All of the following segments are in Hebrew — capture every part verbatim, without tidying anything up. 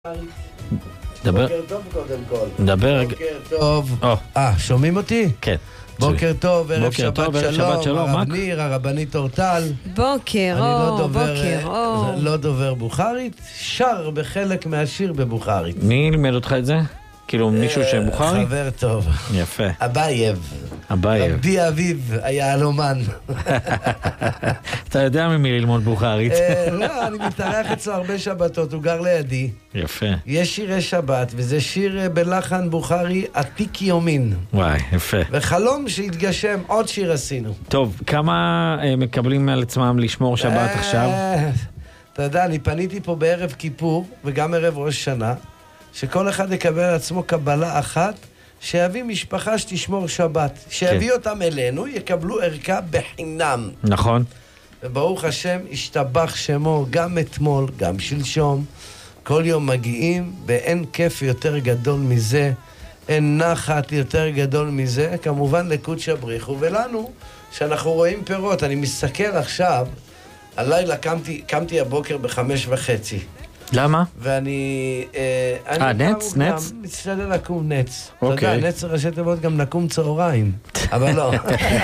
דבר. בוקר טוב קודם כל. דבר. בוקר טוב. או. אה, שומעים אותי? כן. בוקר טוב, ערב בוקר שבת טוב, ערב שבת שלום, שלום, הרב מק? ניר, הרבנית אורטל. בוקר אני לא אור, דובר, בוקר אור. לא דובר בוכרית, שר בחלק מהשיר בבוכרית. מי לימד אותך את זה? כאילו מישהו שבוכרי? חבר טוב. יפה. אבייב. אבייב. רבי אביב, היהלומן. אתה יודע ממי ללמוד בוכרית. אה, לא, אני מתארח אצלו הרבה שבתות, הוא גר לידי. יפה. יש שירי שבת, וזה שיר אה, בלחן בוכרי עתיק יומין. וואי, יפה. וחלום שהתגשם, עוד שיר עשינו. טוב, כמה אה, מקבלים על עצמם לשמור שבת עכשיו? אה, אתה יודע, אני פניתי פה בערב כיפור, וגם ערב ראש שנה, שכל אחד יקבל על עצמו קבלה אחת, שיביא משפחה שתשמור שבת. שיביא אותם אלינו, יקבלו ערכה בחינם. נכון. וברוך השם, השתבח שמו גם אתמול, גם שלשום. כל יום מגיעים, ואין כיף יותר גדול מזה, אין נחת יותר גדול מזה, כמובן לקודש הבריחו, ולנו, שאנחנו רואים פירות. אני מסתכל עכשיו, הלילה קמתי, קמתי הבוקר בחמש וחצי. למה? ואני... אה, נץ? נץ? מצטדל לקום נץ. אוקיי. אתה יודע, נץ ראשי תיבות גם לקום צהריים. אבל לא.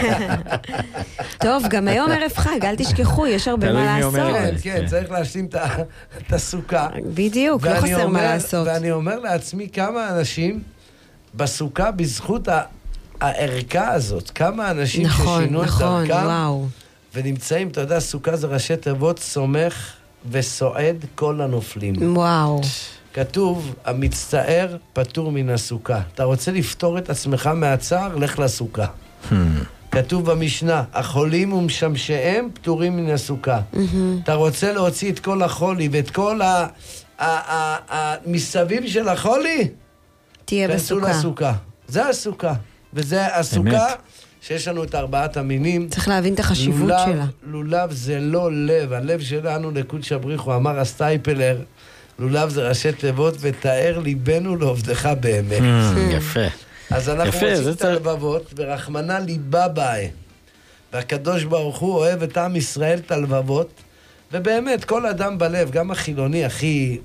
טוב, גם היום ערב חג, אל תשכחו, יש הרבה תלוי מה מי אומר לעשות. את זה. כן, צריך להשלים את ה- את הסוכה. בדיוק, לא ואני חסר מה אומר- לעשות. ואני אומר לעצמי כמה אנשים בסוכה, בזכות ה- הערכה הזאת, כמה אנשים נכון, ששינו את נכון, דרכם, וואו. ונמצאים, אתה יודע, סוכה זה ראשי תיבות, סומך וסועד כל הנופלים. וואו. כתוב, המצטער פטור מן הסוכה. אתה רוצה לפתור את עצמך מהצער, לך לסוכה. כתוב במשנה, החולים ומשמשיהם פטורים מן הסוכה. אתה רוצה להוציא את כל החולי ואת כל ה- ה- ה- ה- מסביב של החולי? תהיה כנסו בסוכה. לסוכה. זה הסוכה. וזה הסוכה שיש לנו את ארבעת המינים. צריך להבין את החשיבות לולב- שלה. לולב זה לא לב, הלב שלנו לקודש הבריחו, אמר הסטייפלר, לולב זה ראשי תיבות, ותאר ליבנו לעובדך באמת. יפה. אז אנחנו יפה, רוצים זה את צריך- הלבבות, ורחמנא ליבה באי. והקדוש ברוך הוא אוהב את עם ישראל את הלבבות, ובאמת, כל אדם בלב, גם החילוני הכי...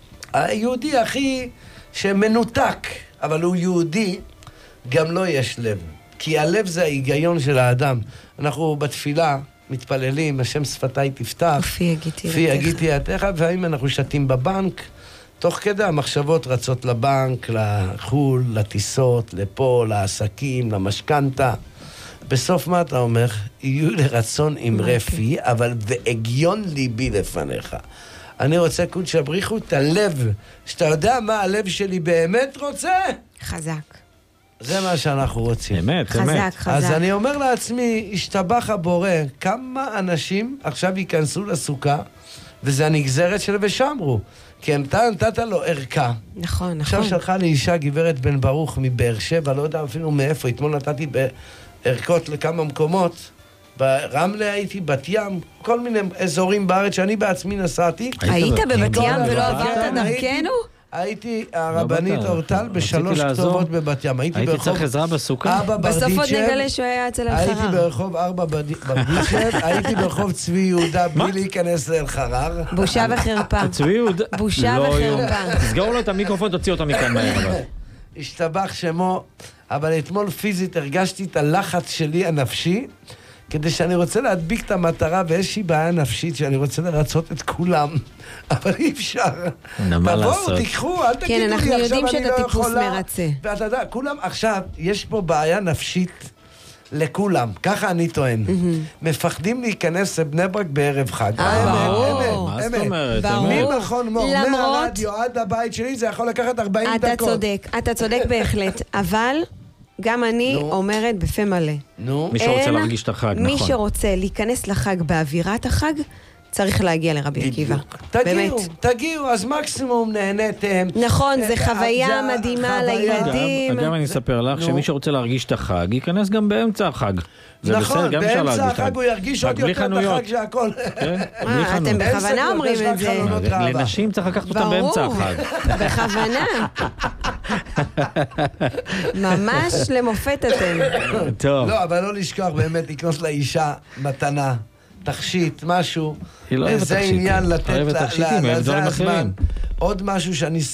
היהודי הכי שמנותק, אבל הוא יהודי, גם לא יש לב. כי הלב זה ההיגיון של האדם. אנחנו בתפילה מתפללים, השם שפתיי תפתח, פי יגיתי פי יגיתי יתך, והאם אנחנו שתים בבנק, תוך כדי המחשבות רצות לבנק, לחול, לטיסות, לפה, לעסקים, למשכנתה. בסוף מה אתה אומר? יהיו לרצון עם רפי, אבל והגיון ליבי לפניך. אני רוצה קודש הבריחו את הלב, שאתה יודע מה הלב שלי באמת רוצה? חזק. זה מה שאנחנו רוצים. אמת, אמת. חזק, אז חזק. אני אומר לעצמי, השתבח הבורא, כמה אנשים עכשיו ייכנסו לסוכה, וזה הנגזרת של ושמרו. כי אתה נתת לו ערכה. נכון, עכשיו נכון. שלחה לי אישה גברת בן ברוך מבאר שבע, לא יודע אפילו מאיפה, אתמול נתתי בערכות לכמה מקומות, ברמלה הייתי, בת ים, כל מיני אזורים בארץ שאני בעצמי נסעתי. היית בבת כל ים ולא הזמן, עברת כן, הייתי- דרכנו? הייתי הרבנית בטח. אורטל בשלוש רציתי לעזור. כתובות בבת ים. הייתי הייתי ברחוב צריך עזרה בסוכה. אבא בסוף עוד ברדיצ'ב. נגלה שהוא היה אצל הייתי אלחרר. ברחוב ארבע ברדיצ'ב, הייתי ברחוב צבי יהודה בלי מה? להיכנס לאלחרר. בושה וחרפה. צבי יהודה. בושה לא, וחרפה. יום. תסגרו לו את המיקרופון, תוציא אותו מכאן מהר. אבל. השתבח שמו, אבל אתמול פיזית הרגשתי את הלחץ שלי הנפשי, כדי שאני רוצה להדביק את המטרה, ואיזושהי בעיה נפשית שאני רוצה לרצות את כולם, אבל אי אפשר. מה לעשות? תבואו, תיקחו, אל תגידו לי, אנחנו עכשיו יודעים אני שאתה לא טיפוס יכולה. מרצה. ואתה יודע, כולם, עכשיו, יש פה בעיה נפשית לכולם, ככה אני טוען. מפחדים להיכנס לבני ברק בערב חג. אה, האמת, ברור. אמת, מה זאת אמת. אומרת? ברור. אמת. נכון, מור, למרות- מהרדיו עד הבית שלי, זה יכול לקחת ארבעים אתה דקות. צודק, אתה צודק בהחלט, אבל גם אני נו. אומרת בפה מלא. נו. מי שרוצה אין- להרגיש את החג, מי נכון. שרוצה להיכנס לחג באווירת החג, צריך להגיע לרבי עקיבא. בדיוק. תגיעו, באמת. תגיעו, אז מקסימום נהניתם. נכון, אה, זה חוויה זה מדהימה חוויה. לילדים. אגב, אני אספר לך נו. שמי שרוצה להרגיש את החג, ייכנס גם באמצע החג. זה נכון, בסדר, גם אפשר באמצע להרגיש את החג הוא ירגיש רק עוד בלי יותר את חנויות. החג שהכל. כן, אה, בלי אתם חנויות. בכוונה ספק, אומרים יש את רק זה. חלונות ראווה. לנשים צריך לקחת אותם ברור. באמצע החג. בכוונה. ממש למופת אתם. טוב. לא, אבל לא לשכוח באמת לקנות לאישה מתנה. תכשיט, משהו. היא לא אוהבת זה תכשיטים. עניין לתת אוהבת לה- תכשיטים, לה- אוהבת לזה דברים הזמן. אחרים. עוד משהו שאני